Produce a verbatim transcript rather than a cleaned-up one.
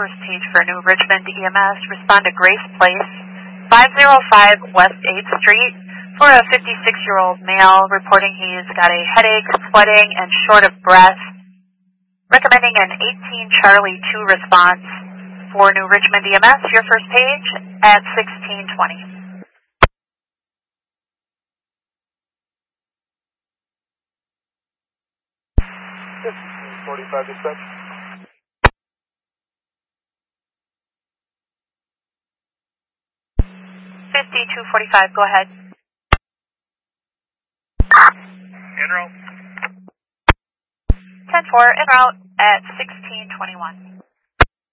first page for New Richmond E M S. Respond to Grace Place, five oh five West eighth Street, for a fifty-six-year-old male reporting he's got a headache, sweating, and short of breath. Recommending an eighteen Charlie two response for New Richmond E M S, your first page at sixteen twenty. fifty-two forty-five dispatch. fifty-two forty-five, go ahead. En route. ten four, en route at sixteen twenty-one.